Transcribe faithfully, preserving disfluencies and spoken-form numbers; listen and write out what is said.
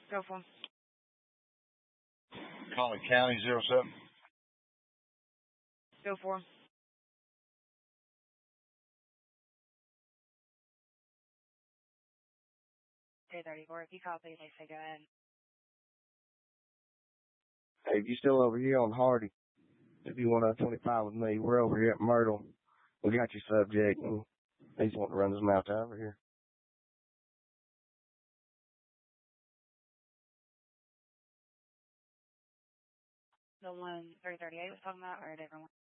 Go for 'em. Calling County zero seven. Go for 'em. three thirty-four. If you copy, they say go ahead. Hey, if you still over here on Hardy, if you want to twenty-five with me, we're over here at Myrtle. We got your subject, and they just want to run his mouth over here. The one three thirty-eight was talking about, or a different one?